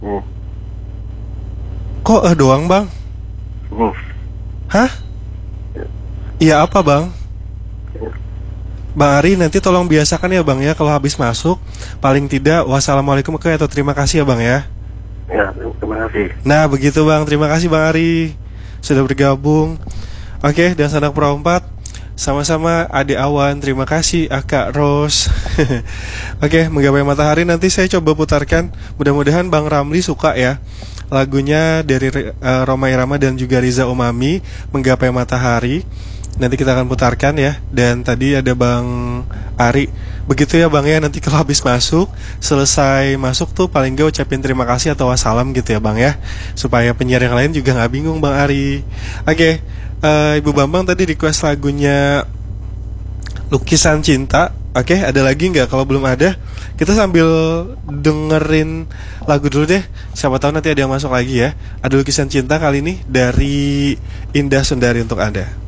Hmm. Kok doang bang? Hmm. Hah? Iya apa bang? Bang Ari nanti tolong biasakan ya bang ya, kalau habis masuk paling tidak wassalamualaikum oke atau terima kasih ya bang ya. Ya, terima kasih. Nah begitu bang, terima kasih bang Ari sudah bergabung. Oke, dan sanak perompat sama-sama adik Awan, terima kasih Akak Ros. Oke, Menggapai Matahari nanti saya coba putarkan. Mudah-mudahan Bang Ramli suka ya lagunya dari Roma Irama dan juga Riza Umami, Menggapai Matahari. Nanti kita akan putarkan ya. Dan tadi ada Bang Ari. Begitu ya Bang ya, nanti kalau habis masuk, selesai masuk tuh paling gak ucapin terima kasih atau wassalam gitu ya Bang ya, supaya penyiar yang lain juga gak bingung Bang Ari. Oke, Ibu Bambang tadi request lagunya Lukisan Cinta. Oke, ada lagi nggak? Kalau belum ada, kita sambil dengerin lagu dulu deh. Siapa tahu nanti ada yang masuk lagi ya. Ada Lukisan Cinta kali ini dari Indah Sundari untuk Anda.